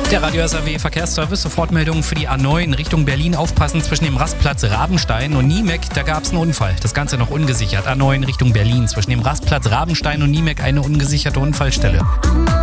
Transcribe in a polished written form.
Der Radio SAW Verkehrsservice, Sofortmeldungen für die A9 Richtung Berlin. Aufpassen, zwischen dem Rastplatz Rabenstein und Niemek, da gab es einen Unfall. Das Ganze noch ungesichert. A9 Richtung Berlin, zwischen dem Rastplatz Rabenstein und Niemek eine ungesicherte Unfallstelle.